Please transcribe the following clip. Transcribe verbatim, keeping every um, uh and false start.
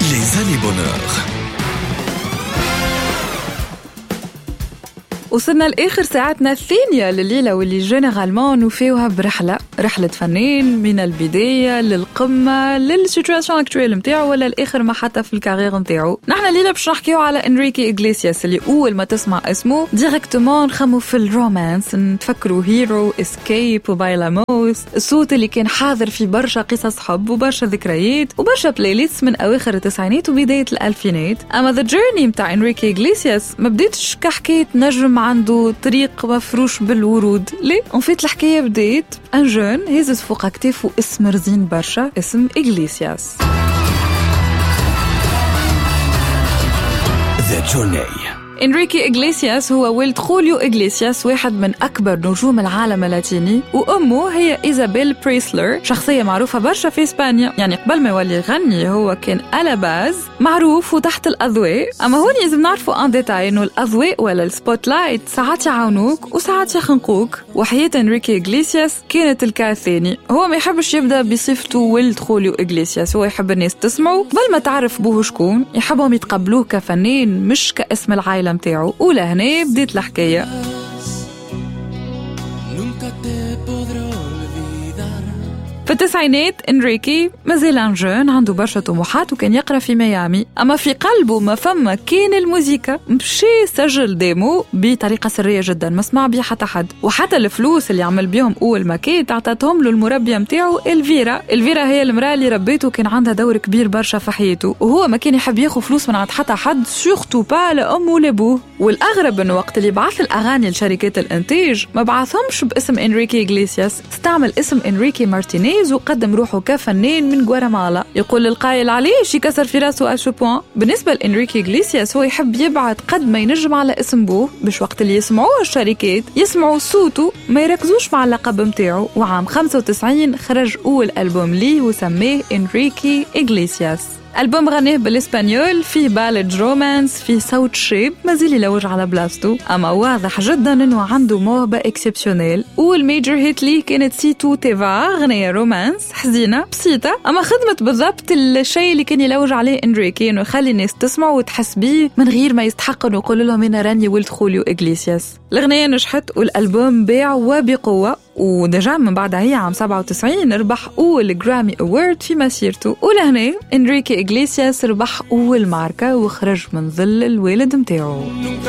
Les années bonheur. وصلنا لآخر ساعتنا الثانية لليلة واللي جينيرالمون نوفيوها برحلة رحلة فنان من البداية للقمة للسيتواسيون اكتويل متاعه ولا الآخر ما حتى في الكارير متاعه. نحن الليلة باش نحكيو على إنريكي إغليسياس اللي أول ما تسمع اسمه ديريكتومون نخمو في الرومانس، نتفكروا هيرو، اسكيب وبايلاموس، الصوت اللي كان حاضر في برشا قصص حب وبرشا ذكريات وبرشا بلايليست من أواخر التسعينات وبداية الألفينات. أما ذا جيرني متاع إنريكي إغليسياس ما بديتش كحكاية نجم عنده طريق مفروش بالورود، ليه؟ انفيت الحكاية بديت ان جون هزز فوق اكتافه اسم رزين برشا، اسم إغليسياس. The Journey. إنريكي إغليسياس هو ولد خوليو إغليسياس، واحد من أكبر نجوم العالم اللاتيني، وأمه هي إيزابيل بريسلر، شخصية معروفة برشا في إسبانيا. يعني قبل ما يولي يغني هو كان على باز معروف وتحت الأضواء. أما هون لازم نعرفوا أن ديتاي إنه الأضواء ولا السبوت لايت ساعات يعاونوك وساعات يخنقوك، وحياة إنريكي إغليسياس كانت الكا الثاني. هو ما يحبش يبدأ بصفته ولد خوليو إغليسياس، هو يحب الناس تسمعه قبل ما تعرف بوه شكون، يحبهم يتقبلوه كفنان مش كاسم العائلة متاعو. ولهنا بديت الحكاية. في التسعينات إنريكي مازال ان جون عنده برشا طموحات وكان يقرأ في ميامي، أما في قلبه ما فما كان الموسيقى. مشي سجل ديمو بطريقة سرية جدا ما سمع بيه حتى حد، وحتى الفلوس اللي عمل بيهم أول ماكيت عطاتهم له المربية متاعه إلفيرا. إلفيرا هي المرأة اللي ربيته وكان عندها دور كبير برشا في حياته، وهو ما كان يحب ياخو فلوس من عند حتى حد، سورتو با لأمه ولابوه. والأغرب إنه وقت اللي بعث الأغاني لشركات الإنتاج ما بعثهمش باسم إنريكي إغليسياس، استعمل اسم إنريكي مارتينيز وقدم روحه كفنان من غواتيمالا. يقول القائل علاش يكسر في راسه أشو بوان. بالنسبة لإنريكي إغليسياس هو يحب يبعد قد ما ينجم على اسم بوه، باش وقت اللي يسمعوه الشركات يسمعوا صوته ما يركزوش مع اللقب متاعه. وعام خمسة وتسعين خرج أول ألبوم ليه وسميه إنريكي إغليسياس. ألبوم غنيه بالإسبانيول، فيه بالج رومانس، فيه صوت شاب مازال يلوج على بلاستو، أما واضح جدا إنه عنده موهبة إكسبسيونيل. والميجر هيت ليه كانت سيتو تيفا، غنية رومانس حزينة بسيطة أما خدمت بالضبط الشيء اللي كان يلوج عليه إنريكي، إنه يخلي الناس تسمع وتحس بيه من غير ما يستحق إنه يقول لهم أنا راني ولد خوليو إغليسياس. الغنية نجحت والألبوم باع وبقوة، ودجا من بعدها هي عام سبعة وتسعين ربح أول جرامي أورد في مسيرته. ولهنا إنريكي إغليسياس ربح أول ماركة وخرج من ظل الوالد متاعه.